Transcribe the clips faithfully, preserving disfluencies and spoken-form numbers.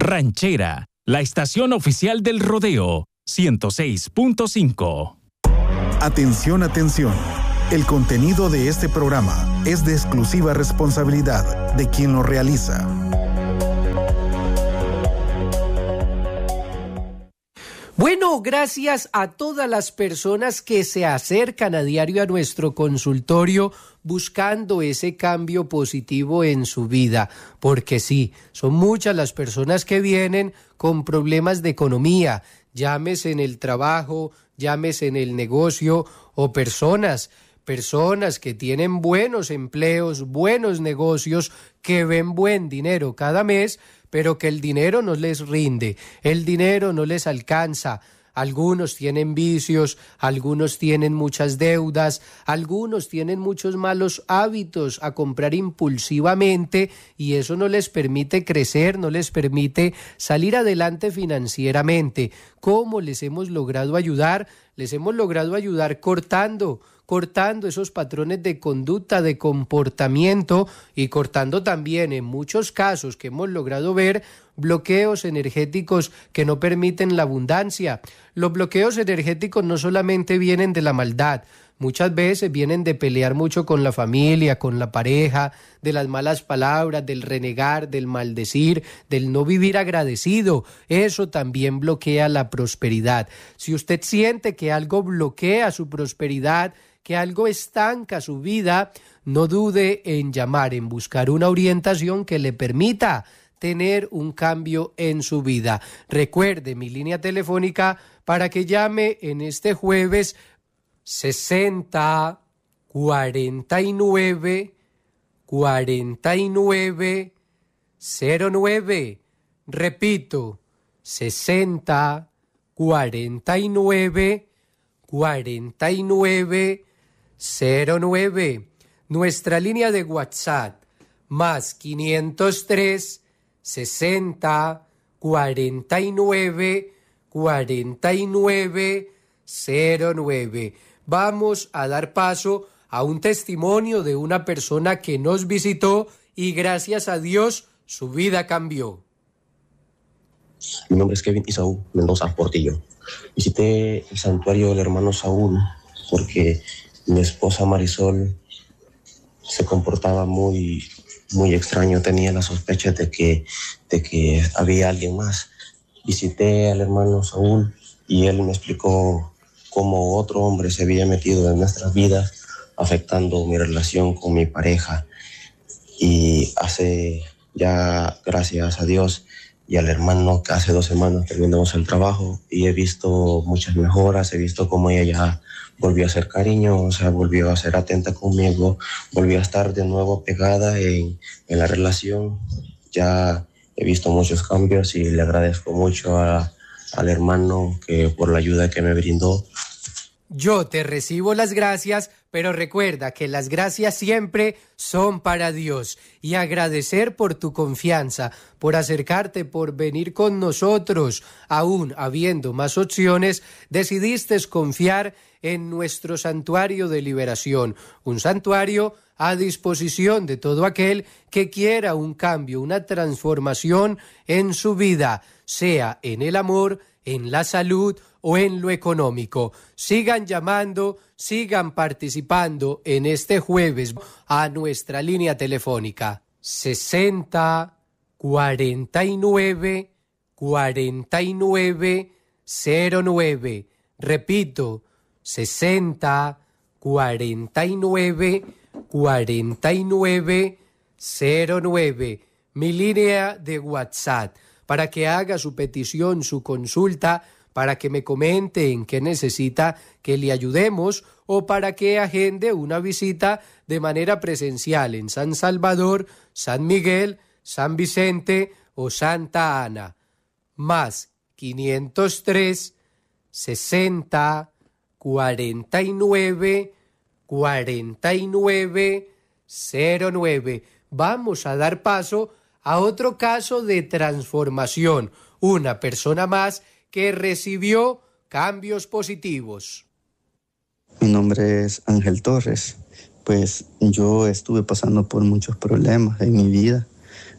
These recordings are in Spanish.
Ranchera, la estación oficial del rodeo, ciento seis punto cinco. Atención, atención. El contenido de este programa es de exclusiva responsabilidad de quien lo realiza. Bueno, gracias a todas las personas que se acercan a diario a nuestro consultorio buscando ese cambio positivo en su vida, porque sí, son muchas las personas que vienen con problemas de economía, llámese en el trabajo, llámese en el negocio o personas, personas que tienen buenos empleos, buenos negocios, que ven buen dinero cada mes, pero que el dinero no les rinde, el dinero no les alcanza. Algunos tienen vicios, algunos tienen muchas deudas, algunos tienen muchos malos hábitos a comprar impulsivamente y eso no les permite crecer, no les permite salir adelante financieramente. ¿Cómo les hemos logrado ayudar? Les hemos logrado ayudar cortando, cortando esos patrones de conducta, de comportamiento y cortando también en muchos casos que hemos logrado ver bloqueos energéticos que no permiten la abundancia. Los bloqueos energéticos no solamente vienen de la maldad, muchas veces vienen de pelear mucho con la familia, con la pareja, de las malas palabras, del renegar, del maldecir, del no vivir agradecido. Eso también bloquea la prosperidad. Si usted siente que algo bloquea su prosperidad, que algo estanca su vida, no dude en llamar, en buscar una orientación que le permita tener un cambio en su vida. Recuerde mi línea telefónica para que llame en este jueves sesenta, cuarenta y nueve, cuarenta y nueve, cero nueve. Repito, sesenta, cuarenta y nueve, cuarenta y nueve, cero nueve. Nuestra línea de WhatsApp, más quinientos tres, sesenta, cuarenta y nueve, cuarenta y nueve, cero nueve. Vamos a dar paso a un testimonio de una persona que nos visitó y gracias a Dios su vida cambió. Mi nombre es Kevin Isaú Mendoza Portillo. Visité el santuario del hermano Saúl porque mi esposa Marisol se comportaba muy, muy extraño. Tenía la sospecha de que, de que había alguien más. Visité al hermano Saúl y él me explicó cómo otro hombre se había metido en nuestras vidas, afectando mi relación con mi pareja. Y hace ya, gracias a Dios y al hermano, que hace dos semanas terminamos el trabajo y he visto muchas mejoras, he visto cómo ella ya volvió a ser cariñosa, volvió a ser atenta conmigo, volvió a estar de nuevo pegada en, en la relación. Ya he visto muchos cambios y le agradezco mucho a, al hermano que por la ayuda que me brindó. Yo te recibo las gracias, pero recuerda que las gracias siempre son para Dios. Y agradecer por tu confianza, por acercarte, por venir con nosotros. Aún habiendo más opciones, decidiste confiar en nuestro santuario de liberación. Un santuario a disposición de todo aquel que quiera un cambio, una transformación en su vida, sea en el amor, en la salud o en lo económico. Sigan llamando, sigan participando en este jueves a nuestra línea telefónica sesenta, cuarenta y nueve, cuarenta y nueve, cero nueve. Repito, sesenta, cuarenta y nueve, cuarenta y nueve, cero nueve. Mi línea de WhatsApp para que haga su petición, su consulta, para que me comente en qué necesita que le ayudemos o para que agende una visita de manera presencial en San Salvador, San Miguel, San Vicente o Santa Ana. Más quinientos tres, sesenta, cuarenta y nueve, cuarenta y nueve, cero nueve. Vamos a dar paso a otro caso de transformación. Una persona más que recibió cambios positivos. Mi nombre es Ángel Torres. Pues yo estuve pasando por muchos problemas en mi vida.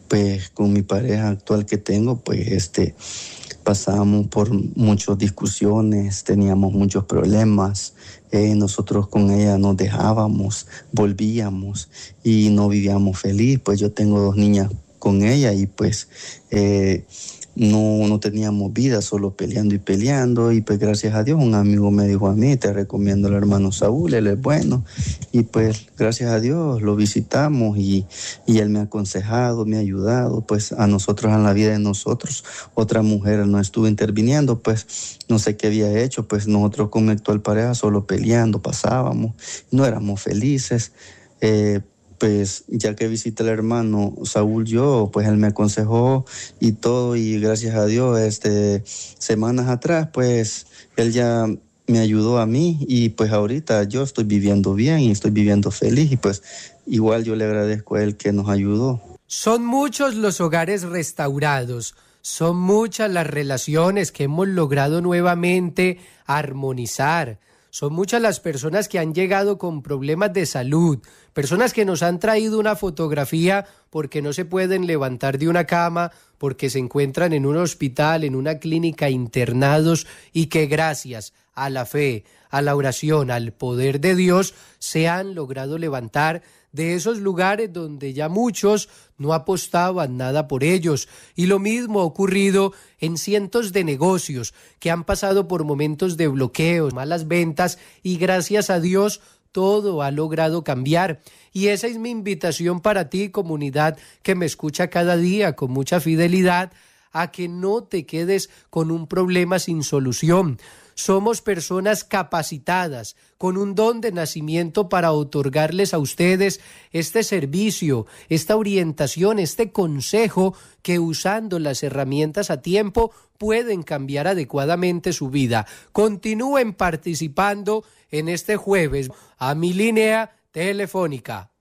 pues con mi pareja actual que tengo, pues este, pasábamos por muchas discusiones, teníamos muchos problemas. Eh, nosotros con ella nos dejábamos, volvíamos y no vivíamos feliz. Pues yo tengo dos niñas con ella y pues eh, no, no teníamos vida, solo peleando y peleando. Y pues gracias a Dios un amigo me dijo a mí, te recomiendo al hermano Saúl, él es bueno. Y pues gracias a Dios lo visitamos y, y él me ha aconsejado, me ha ayudado. Pues a nosotros, en la vida de nosotros, otra mujer no estuvo interviniendo, pues no sé qué había hecho. Pues nosotros con mi actual pareja solo peleando, pasábamos, no éramos felices. Eh, Pues ya que visité al hermano Saúl yo, pues él me aconsejó y todo, y gracias a Dios, este, semanas atrás, pues él ya me ayudó a mí y pues ahorita yo estoy viviendo bien y estoy viviendo feliz y pues igual yo le agradezco a él que nos ayudó. Son muchos los hogares restaurados, son muchas las relaciones que hemos logrado nuevamente armonizar. Son muchas las personas que han llegado con problemas de salud, personas que nos han traído una fotografía porque no se pueden levantar de una cama, porque se encuentran en un hospital, en una clínica internados y que gracias a la fe, a la oración, al poder de Dios, se han logrado levantar de esos lugares donde ya muchos no apostaban nada por ellos. Y lo mismo ha ocurrido en cientos de negocios que han pasado por momentos de bloqueos, malas ventas, y gracias a Dios todo ha logrado cambiar. Y esa es mi invitación para ti, comunidad que me escucha cada día con mucha fidelidad, a que no te quedes con un problema sin solución. Somos personas capacitadas, con un don de nacimiento para otorgarles a ustedes este servicio, esta orientación, este consejo que usando las herramientas a tiempo pueden cambiar adecuadamente su vida. Continúen participando en este jueves a mi línea telefónica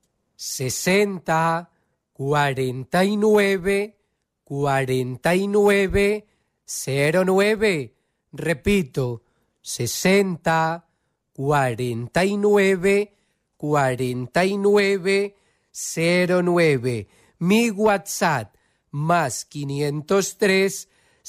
sesenta cuarenta y nueve cuarenta y nueve cero nueve. Repito, sesenta cuarenta y nueve cuarenta y nueve cero nueve. Mi WhatsApp más quinientos tres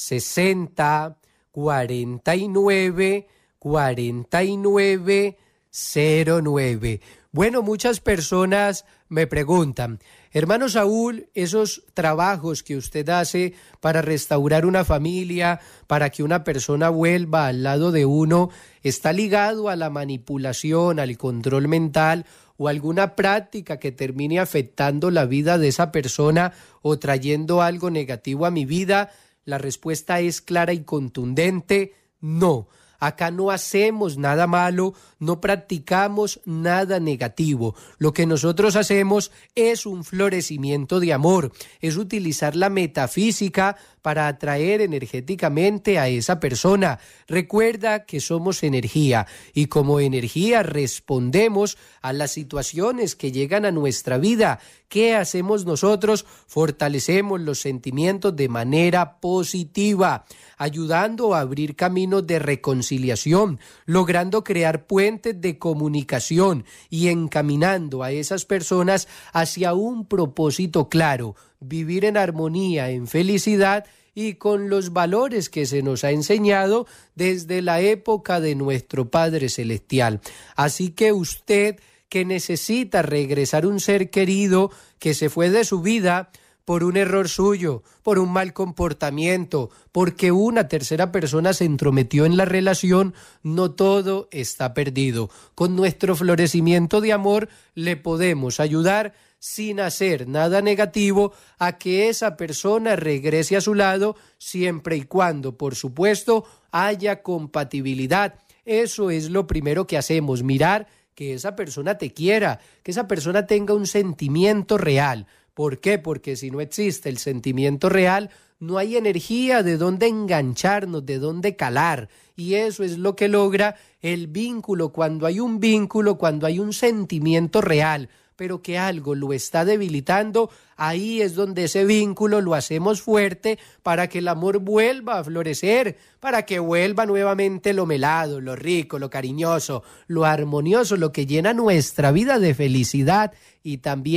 sesenta cuarenta y nueve cuarenta y nueve cero nueve. Bueno, muchas personas me preguntan, hermano Saúl, esos trabajos que usted hace para restaurar una familia, para que una persona vuelva al lado de uno, ¿está ligado a la manipulación, al control mental o alguna práctica que termine afectando la vida de esa persona o trayendo algo negativo a mi vida? La respuesta es clara y contundente, no. Acá no hacemos nada malo, no practicamos nada negativo. Lo que nosotros hacemos es un florecimiento de amor, es utilizar la metafísica para atraer energéticamente a esa persona. Recuerda que somos energía y como energía respondemos a las situaciones que llegan a nuestra vida. ¿Qué hacemos nosotros? Fortalecemos los sentimientos de manera positiva, ayudando a abrir caminos de reconciliación, logrando crear puentes de comunicación y encaminando a esas personas hacia un propósito claro, vivir en armonía, en felicidad y con los valores que se nos ha enseñado desde la época de nuestro Padre Celestial. Así que usted que necesita regresar un ser querido que se fue de su vida por un error suyo, por un mal comportamiento, porque una tercera persona se entrometió en la relación, no todo está perdido. Con nuestro florecimiento de amor le podemos ayudar sin hacer nada negativo a que esa persona regrese a su lado, siempre y cuando, por supuesto, haya compatibilidad. Eso es lo primero que hacemos, mirar que esa persona te quiera, que esa persona tenga un sentimiento real. ¿Por qué? Porque si no existe el sentimiento real, no hay energía de dónde engancharnos, de dónde calar. Y eso es lo que logra el vínculo, cuando hay un vínculo, cuando hay un sentimiento real, pero que algo lo está debilitando, ahí es donde ese vínculo lo hacemos fuerte para que el amor vuelva a florecer, para que vuelva nuevamente lo melado, lo rico, lo cariñoso, lo armonioso, lo que llena nuestra vida de felicidad y también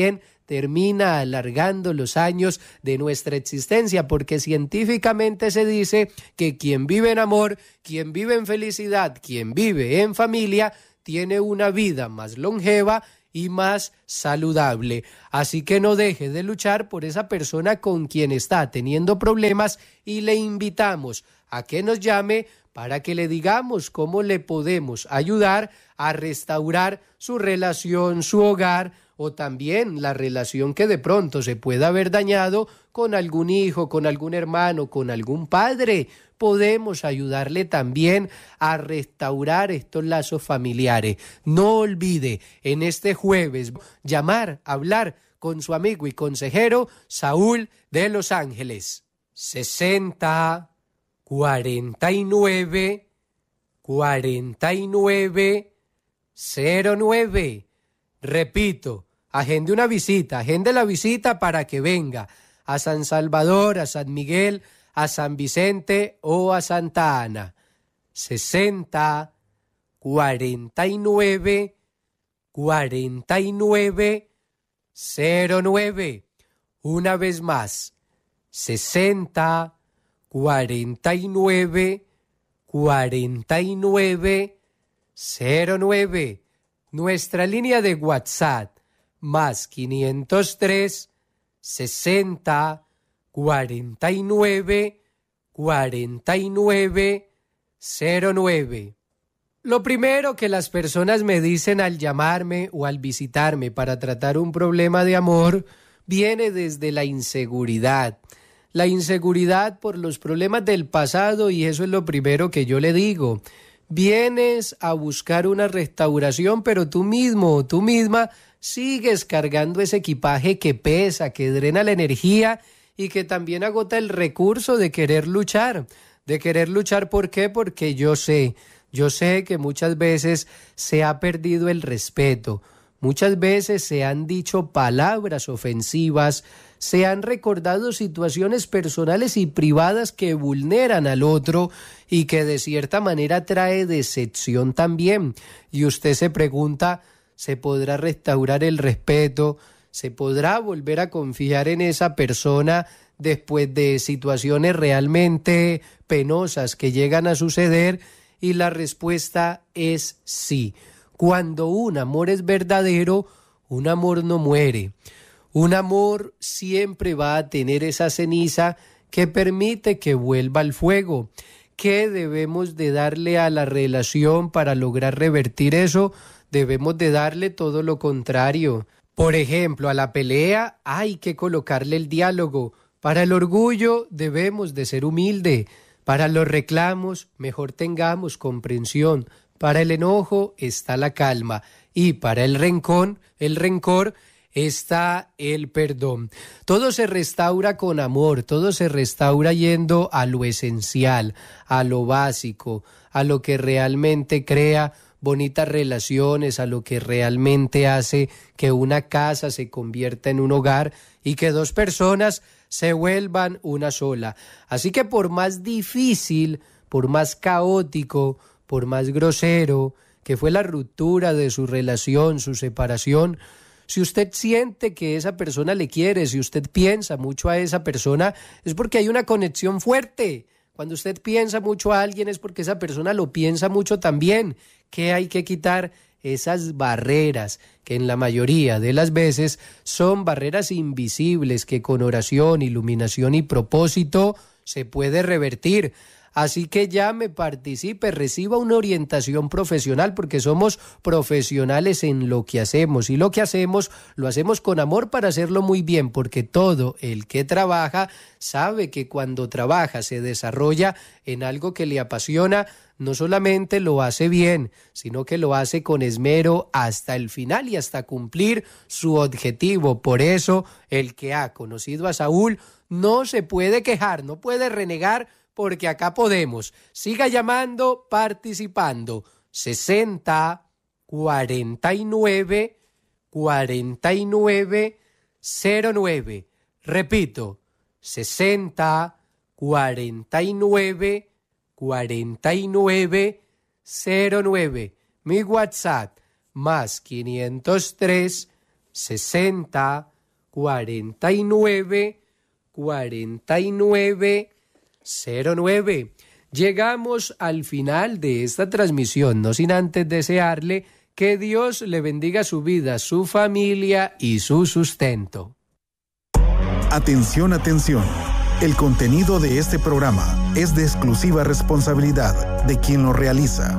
termina alargando los años de nuestra existencia, porque científicamente se dice que quien vive en amor, quien vive en felicidad, quien vive en familia, tiene una vida más longeva y más saludable. Así que no deje de luchar por esa persona con quien está teniendo problemas y le invitamos a que nos llame para que le digamos cómo le podemos ayudar a restaurar su relación, su hogar, o también la relación que de pronto se pueda haber dañado con algún hijo, con algún hermano, con algún padre. Podemos ayudarle también a restaurar estos lazos familiares. No olvide en este jueves llamar, hablar con su amigo y consejero Saúl de Los Ángeles. sesenta, cuarenta y nueve, cuarenta y nueve, cero nueve. Repito, agende una visita, agende la visita para que venga a San Salvador, a San Miguel, a San Vicente o a Santa Ana. sesenta, cuarenta y nueve, cuarenta y nueve, cero nueve. Una vez más, sesenta, cuarenta y nueve, cuarenta y nueve, cero nueve. Nuestra línea de WhatsApp, más quinientos tres, sesenta, cuarenta y nueve, cuarenta y nueve, cero nueve. Lo primero que las personas me dicen al llamarme o al visitarme para tratar un problema de amor viene desde la inseguridad. La inseguridad por los problemas del pasado, y eso es lo primero que yo le digo. Vienes a buscar una restauración, pero tú mismo o tú misma sigues cargando ese equipaje que pesa, que drena la energía y que también agota el recurso de querer luchar. De querer luchar, ¿por qué? Porque yo sé, yo sé que muchas veces se ha perdido el respeto. Muchas veces se han dicho palabras ofensivas, se han recordado situaciones personales y privadas que vulneran al otro y que de cierta manera trae decepción también. Y usted se pregunta, ¿se podrá restaurar el respeto? ¿Se podrá volver a confiar en esa persona después de situaciones realmente penosas que llegan a suceder? Y la respuesta es sí. Cuando un amor es verdadero, un amor no muere. Un amor siempre va a tener esa ceniza que permite que vuelva al fuego. ¿Qué debemos de darle a la relación para lograr revertir eso? Debemos de darle todo lo contrario. Por ejemplo, a la pelea hay que colocarle el diálogo. Para el orgullo debemos de ser humilde. Para los reclamos, mejor tengamos comprensión. Para el enojo está la calma y para el rencor, el rencor está el perdón. Todo se restaura con amor, todo se restaura yendo a lo esencial, a lo básico, a lo que realmente crea bonitas relaciones, a lo que realmente hace que una casa se convierta en un hogar y que dos personas se vuelvan una sola. Así que por más difícil, por más caótico, por más grosero que fue la ruptura de su relación, su separación, si usted siente que esa persona le quiere, si usted piensa mucho a esa persona, es porque hay una conexión fuerte. Cuando usted piensa mucho a alguien es porque esa persona lo piensa mucho también. ¿Qué hay que quitar? Esas barreras que en la mayoría de las veces son barreras invisibles que con oración, iluminación y propósito se puede revertir. Así que llame, participe, reciba una orientación profesional porque somos profesionales en lo que hacemos y lo que hacemos lo hacemos con amor para hacerlo muy bien, porque todo el que trabaja sabe que cuando trabaja se desarrolla en algo que le apasiona, no solamente lo hace bien, sino que lo hace con esmero hasta el final y hasta cumplir su objetivo. Por eso el que ha conocido a Saúl no se puede quejar, no puede renegar, porque acá podemos. Siga llamando, participando. sesenta, cuarenta y nueve, cuarenta y nueve, cero nueve. Repito, sesenta, cuarenta y nueve, cuarenta y nueve, cero nueve. Mi WhatsApp, más quinientos tres, sesenta, cuarenta y nueve, cuarenta y nueve cero nueve. Llegamos al final de esta transmisión, no sin antes desearle que Dios le bendiga su vida, su familia y su sustento. Atención, atención. El contenido de este programa es de exclusiva responsabilidad de quien lo realiza.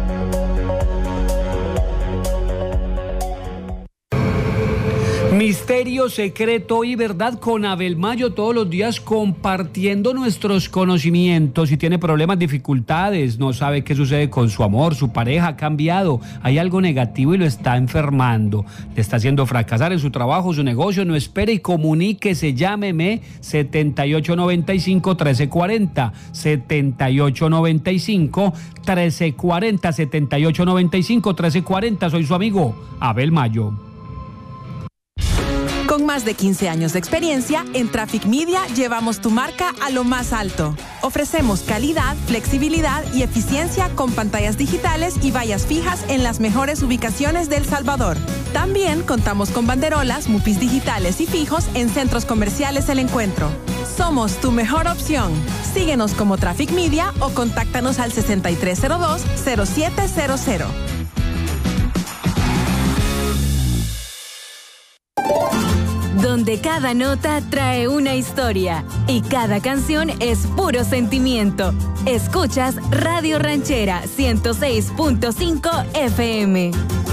Misterio, secreto y verdad con Abel Mayo, todos los días compartiendo nuestros conocimientos. Si tiene problemas, dificultades, no sabe qué sucede con su amor, su pareja ha cambiado, hay algo negativo y lo está enfermando, le está haciendo fracasar en su trabajo, su negocio, no espere y comuníquese, llámeme setenta y ocho noventa y cinco, trece cuarenta, setenta y ocho noventa y cinco, trece cuarenta, setenta y ocho noventa y cinco, trece cuarenta, soy su amigo Abel Mayo. Con más de quince años de experiencia, en Traffic Media llevamos tu marca a lo más alto. Ofrecemos calidad, flexibilidad y eficiencia con pantallas digitales y vallas fijas en las mejores ubicaciones de El Salvador. También contamos con banderolas, mupis digitales y fijos en centros comerciales El Encuentro. Somos tu mejor opción. Síguenos como Traffic Media o contáctanos al sesenta y tres cero dos, cero siete cero cero. Donde cada nota trae una historia y cada canción es puro sentimiento. Escuchas Radio Ranchera ciento seis punto cinco F M.